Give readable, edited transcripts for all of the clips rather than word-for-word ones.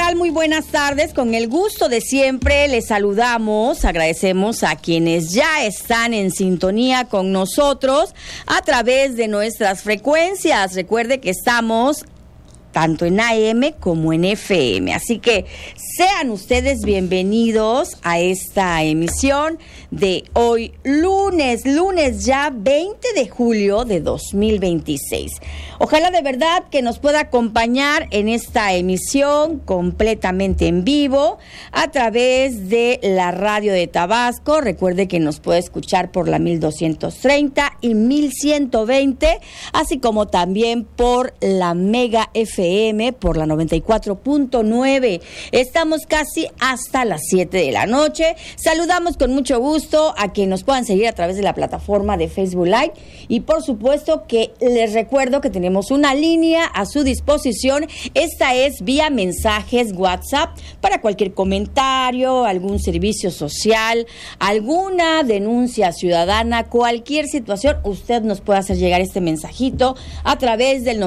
tal? Muy buenas tardes. Con el gusto de siempre les saludamos, agradecemos a quienes ya están en sintonía con nosotros a través de nuestras frecuencias. Recuerde que estamos tanto en AM como en FM. Así que sean ustedes bienvenidos a esta emisión de hoy lunes ya 20 de julio de 2026. Ojalá de verdad que nos pueda acompañar en esta emisión completamente en vivo a través de la radio de Tabasco. Recuerde que nos puede escuchar por la 1230 y 1120, así como también por la Mega FM, por la 94.9. Estamos casi hasta las 7 de la noche. Saludamos con mucho gusto a quienes nos puedan seguir a través de la plataforma de Facebook Live y por supuesto que les recuerdo que tenemos una línea a su disposición. Esta es vía mensajes WhatsApp para cualquier comentario, algún servicio social, alguna denuncia ciudadana, cualquier situación. Usted nos puede hacer llegar este mensajito a través del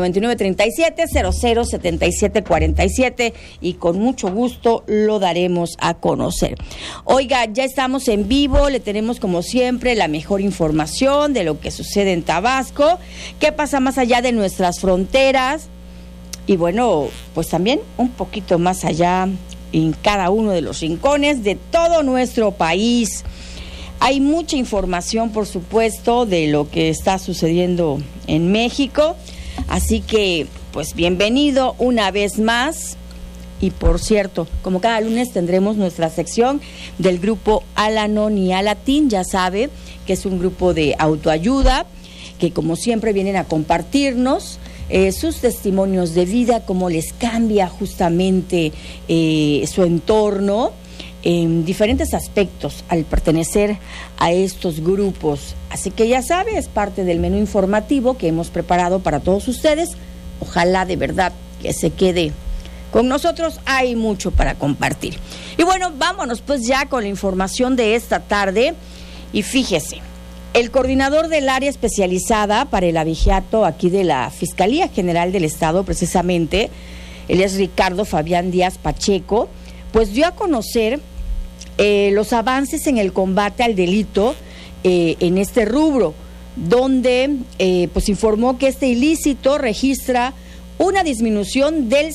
9937-007747 y con mucho gusto lo daremos a conocer. Oiga, ya estamos en vivo, le tenemos como siempre la mejor información de lo que sucede en Tabasco, qué pasa más allá de nuestras fronteras y bueno, pues también un poquito más allá en cada uno de los rincones de todo nuestro país. Hay mucha información, por supuesto, de lo que está sucediendo en México, así que pues bienvenido una vez más. Y por cierto, como cada lunes tendremos nuestra sección del grupo Al-Anon y Al-Latín. Ya sabe que es un grupo de autoayuda que como siempre vienen a compartirnos sus testimonios de vida, cómo les cambia justamente su entorno en diferentes aspectos al pertenecer a estos grupos. Así que ya sabe, es parte del menú informativo que hemos preparado para todos ustedes. Ojalá de verdad que se quede con nosotros, hay mucho para compartir. Y bueno, vámonos pues ya con la información de esta tarde. Y fíjese, el coordinador del área especializada para el abigeato aquí de la Fiscalía General del Estado, precisamente, él es Ricardo Fabián Díaz Pacheco, pues dio a conocer los avances en el combate al delito en este rubro, donde pues informó que este ilícito registra una disminución del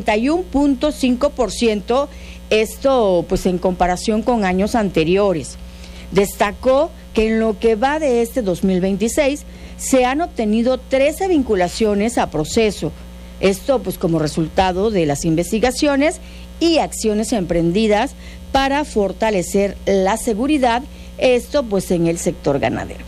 61.5%, esto pues en comparación con años anteriores. Destacó que en lo que va de este 2026 se han obtenido 13 vinculaciones a proceso, esto pues como resultado de las investigaciones y acciones emprendidas para fortalecer la seguridad, esto pues en el sector ganadero.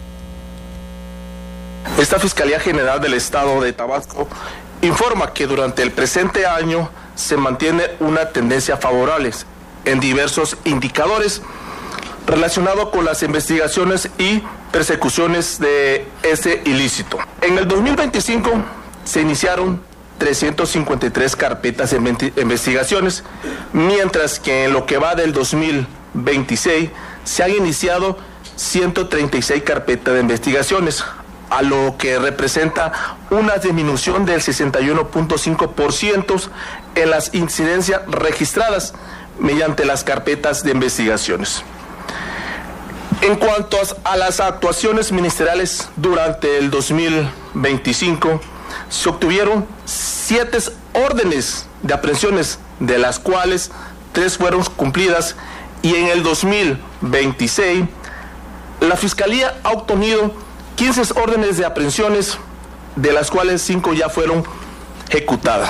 Esta Fiscalía General del Estado de Tabasco informa que durante el presente año se mantiene una tendencia favorable en diversos indicadores relacionados con las investigaciones y persecuciones de este ilícito. En el 2025 se iniciaron 353 carpetas de investigaciones, mientras que en lo que va del 2026 se han iniciado 136 carpetas de investigaciones, a lo que representa una disminución del 61.5% en las incidencias registradas mediante las carpetas de investigaciones. En cuanto a las actuaciones ministeriales durante el 2025, se obtuvieron 7 órdenes de aprehensiones, de las cuales 3 fueron cumplidas, y en el 2026 la Fiscalía ha obtenido 15 órdenes de aprehensiones, de las cuales 5 ya fueron ejecutadas.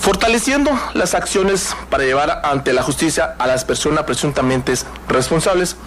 Fortaleciendo las acciones para llevar ante la justicia a las personas presuntamente responsables,